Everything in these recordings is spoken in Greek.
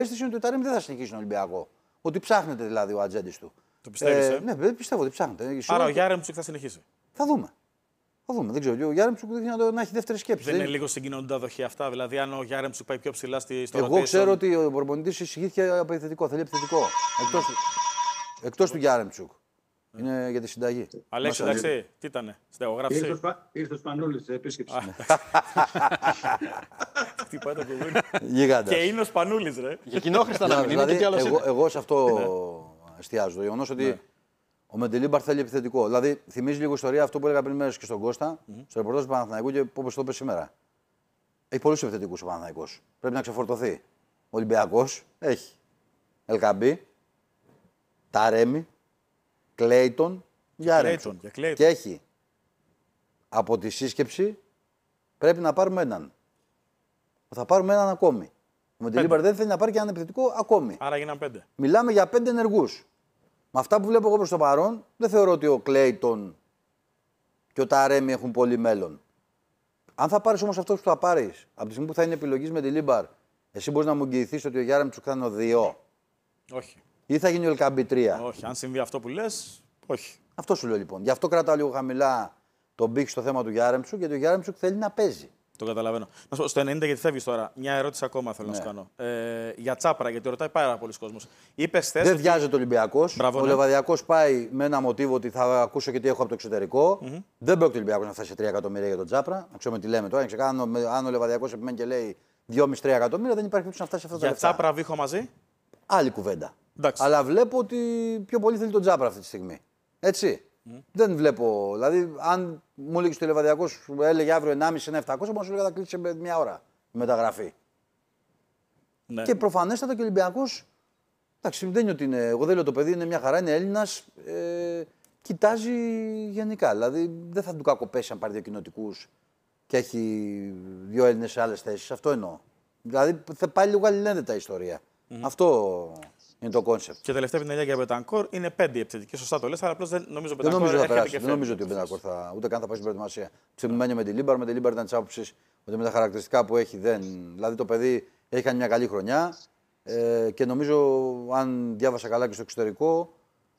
αίσθηση είναι ότι ο Ταρέμι δεν θα συνεχίσει τον Ολυμπιακό. Ότι ψάχνεται δηλαδή ο ατζέντης του. Το πιστεύεις, Ναι, πιστεύω ότι ψάχνεται. Άρα ο Γιάρεμτσουκ θα συνεχίσει. Θα δούμε. Θα δούμε. Δεν ξέρω. Ο Γιάρεμτσουκ δείχνει να έχει δεύτερη σκέψη. Δεν είναι λίγο συγκοινωνούντα δοχεία αυτά. Δηλαδή, αν ο Γιάρεμτσουκ πάει πιο ψηλά στο Εγώ rotation... ξέρω ότι ο προπονητής εισηγήθηκε από επιθετικό. Θέλει επιθετικό. Εκτός του Γιάρεμτσουκ. Είναι για τη συνταγή. Αλέξη, εντάξει, τι ήτανε, στεγογράφηση. Ήρθε ο Σπανούλης σε επίσκεψη. Χτυπάει το κουμπί. Και είναι ο Σπανούλης, ρε. Για κοινόχρηστα να μην είναι και τι άλλο είναι. Εγώ σε αυτό εστιάζω. Το γεγονός ότι ο Μεντελίμπαρ θέλει επιθετικό. Δηλαδή, θυμίζει λίγο ιστορία αυτό που έλεγα πριν μέρες και στον Κώστα, στο ρεπορτάζ του Παναθηναϊκού και όπως το είπε σήμερα. Έχει πολλούς επιθετικούς ο Παναθηναϊκός. Πρέπει να ξεφορτωθεί. Ο Ολυμπιακός έχει Ελκαμπή, Ταρέμι, Κλέιτον, Γιάρεμτσουκ. Και έχει από τη σύσκεψη πρέπει να πάρουμε έναν. Θα πάρουμε έναν ακόμη. Ο Μεντελίμπαρ δεν θέλει να πάρει και έναν επιθετικό ακόμη. Άρα γίναν 5. Μιλάμε για 5 ενεργούς. Με αυτά που βλέπω εγώ προς το παρόν, δεν θεωρώ ότι ο Κλέιτον και ο Ταρέμι έχουν πολύ μέλλον. Αν θα πάρεις όμως αυτός που θα πάρεις, από τη στιγμή που θα είναι επιλογής με τη Λίμπαρ, εσύ μπορείς να μου εγγυηθείς ότι ο Γιάρεμτσουκ θα είναι ο 2. Όχι. Ή θα γίνει ο Ελκαμπή 3. Όχι. Αν συμβεί αυτό που λες, όχι. Αυτό σου λέω λοιπόν. Γι' αυτό κρατάω λίγο χαμηλά τον πύχη στο θέμα του Γιάρεμτσουκ, γιατί ο Γιάρεμτσουκ θέλει να παίζει. Το καταλαβαίνω. Να σου πω, στο 90 γιατί φεύγεις τώρα. Μια ερώτηση ακόμα θέλω να σου κάνω. Για Τσάπρα, γιατί ρωτάει πάρα πολλοί κόσμος. Είπες χθες. Δεν βιάζεται ο Ολυμπιακός. Ο Λεβαδιακός πάει με ένα μοτίβο ότι θα ακούσω και τι έχω από το εξωτερικό. Δεν πρόκειται ο Ολυμπιακός να φτάσει σε 3 εκατομμύρια για τον Τσάπρα. Να ξέρουμε τι λέμε τώρα. Αν ο Λεβαδιακός επιμένει και λέει 2,5-3 εκατομμύρια, δεν υπάρχει περίπτωση να φτάσει σε αυτά τα λεφτά. Για Τσάπρα βήχω μαζί. Άλλη κουβέντα. Εντάξει. Αλλά βλέπω ότι πιο πολύ θέλει τον Τσάπρα αυτή τη στιγμή. Έτσι. Δεν βλέπω. Δηλαδή, αν μου έλεγε στο Λεβαδιακό, σου έλεγε αύριο 1,5-1,700, μα σου έλεγε θα κλείσει σε μια ώρα η μεταγραφή. Ναι. Και προφανέστατα και ο Ολυμπιακός. Εντάξει, δεν είναι ότι είναι. Εγώ δεν λέω το παιδί είναι μια χαρά, είναι Έλληνας. Κοιτάζει γενικά. Δηλαδή, δεν θα του κακοπέσει αν πάρει 2 κοινοτικούς και έχει 2 Έλληνες σε άλλες θέσεις. Αυτό εννοώ. Δηλαδή, θα πάει λίγο αλληλένδετα η ιστορία. Αυτό. Είναι το κόνσεπτ. Και τελευταία πινελιά για Μπετανκόρ είναι 5 επιθετικοί. Σωστά το λες, αλλά απλώς δεν νομίζω ότι δεν νομίζω ότι ο Μπετανκόρ θα ούτε καν θα πάει στην προετοιμασία. Ψηφιμένιο με τη Λίμπαρ. Με τη Λίμπαρ ήταν τη άποψη ότι με τα χαρακτηριστικά που έχει δεν. Δηλαδή το παιδί έχει κάνει μια καλή χρονιά και νομίζω, αν διάβασα καλά και στο εξωτερικό,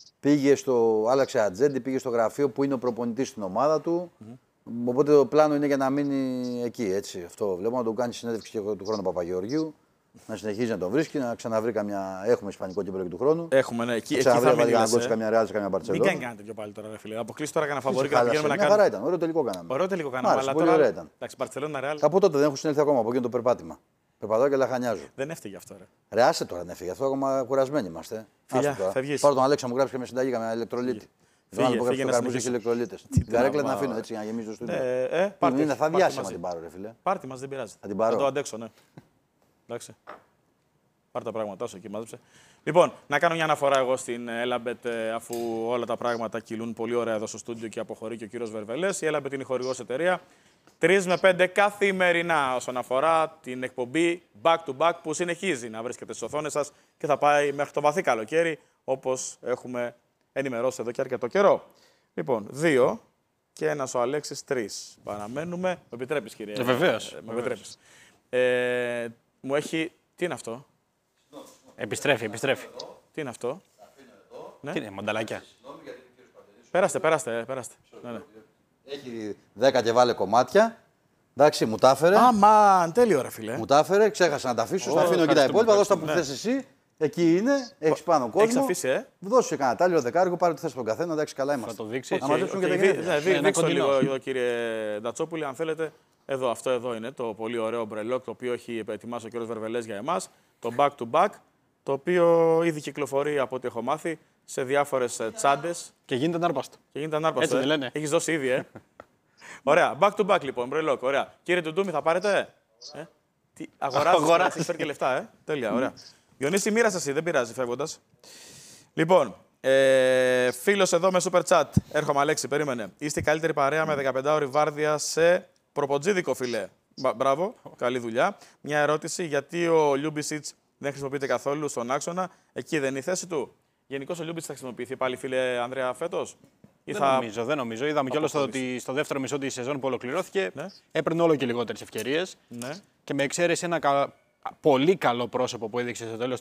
άλλαξε ατζέντη, πήγε στο γραφείο που είναι ο προπονητής στην ομάδα του. Οπότε το πλάνο είναι για να μείνει εκεί. Έτσι. Αυτό βλέπω να το κάνει συνέντευξη και του χρόνου Παπαγεωργίου. Να συνεχίζει να τον βρίσκει, να ξαναβρει καμιά. Έχουμε ισπανικό κύπελλο του χρόνου. Έχουμε, ναι. Εκεί θα μείνει. Να γκώσει καμιά Ρεάλ, καμιά Μπαρτσελόνα. Μην κάνει τέτοιο πάλι τώρα, ρε φίλε. Αποκλείσει τώρα κανένα φαβορί και να πηγαίνουμε να κάνουμε. Χαρά ήταν. Ωραίο τελικό κάναμε. Ωραίο τελικό κάναμε. Αλλά πολύ ωραία ήταν. Εντάξει, Μπαρτσελόνα, Ρεάλ. Από τότε δεν έχουν συνέλθει ακόμα από εκείνο το περπάτημα. Περπατάω και λαχανιάζω. Δεν έφυγε αυτό, ρε. Ρε, άσε τώρα να έφυγε αυτό, ακόμα κουρασμένοι είμαστε. Πάρω τον Αλέξα μου γράψει και με συνταγή, καμιά ηλεκτρολίτη. Δεν θα πω να έχει ηλεκτρολίτες. Την καρέκλα να αφήνω έτσι για να γεμίζει το στούντιο. Θα διάσημα την πάρω, ρε φίλε. Πάρτι μας δεν πειράζει. Θα το αντέξω, ναι. Εντάξει. Πάρ' τα πράγματά σου εκεί, μάζεψε. Λοιπόν, να κάνω μια αναφορά εγώ στην Έλαμπετ, αφού όλα τα πράγματα κυλούν πολύ ωραία εδώ στο στούντιο και αποχωρεί και ο κύριος Βερβελές. Η Έλαμπετ είναι η χορηγός εταιρεία. 3 με 5 καθημερινά όσον αφορά την εκπομπή Back to Back που συνεχίζει να βρίσκεται στις οθόνες σας και θα πάει μέχρι το βαθύ καλοκαίρι, όπως έχουμε ενημερώσει εδώ και αρκετό καιρό. Λοιπόν, 2 και ένας ο Αλέξης 3. Παραμένουμε. Με επιτρέπεις, κύριε. Βεβαίως. Με επιτρέπεις. Μου έχει. Τι είναι αυτό? Επιστρέφει. Τι είναι αυτό? Τι είναι, μανταλάκια. Περάστε. Ναι. Έχει 10 και βάλε κομμάτια. Εντάξει, μου τα έφερε. Αμάν, τέλειο ρε φίλε. Μου τα έφερε, ξέχασα να τα αφήσω. Στα αφήνω εκεί τα υπόλοιπα. Δώσ' τα που θες εσύ. Εκεί είναι, έχει πάνω κόσμο. Έχεις αφήσει, Δώσε κανένα τάλιο δεκάρικο, πάρε τι θες τον καθένα. Εντάξει, καλά είμαστε. Θα το δείξει. Να μαζέψουν και τα γενέθλια. Δείξτε το λίγο εδώ, κύριε Ντατσόπουλε, αν θέλετε. Αυτό εδώ είναι το πολύ ωραίο μπρελόκ το οποίο έχει ετοιμάσει ο κύριος Βερβελές για εμάς. Το back to back, το οποίο ήδη κυκλοφορεί από ό,τι έχω μάθει σε διάφορες τσάντες. Και γίνεται ανάρπαστο. Έτσι δεν λένε. Έχεις δώσει ήδη, Ωραία. Back to back λοιπόν, μπρελόκ. Ωραία. Κύριε Τουντούμη, θα πάρετε. Αγοράζεις. Έχεις φέρει και λεφτά, Τέλεια, ωραία. Διονύση, μοίρασε εσύ, δεν πειράζει φεύγοντας. Λοιπόν, φίλος εδώ με super chat. Έρχομαι, Αλέξη, περίμενε. Είστε η καλύτερη παρέα με 15 ώρη βάρδια σε προποτζίδικο, φιλέ. Μπράβο, καλή δουλειά. Μια ερώτηση, γιατί ο Λιούμπισιτς δεν χρησιμοποιείται καθόλου στον άξονα, εκεί δεν είναι η θέση του? Γενικώς ο Λιούμπισιτς θα χρησιμοποιηθεί πάλι, φίλε Ανδρέα, φέτος? Δεν νομίζω. Είδαμε κιόλας ότι στο δεύτερο μισό της σεζόν που ολοκληρώθηκε έπαιρνε όλο και λιγότερες ευκαιρίες. Ναι. Και με εξαίρεση ένα πολύ καλό πρόσωπο που έδειξε στο τέλος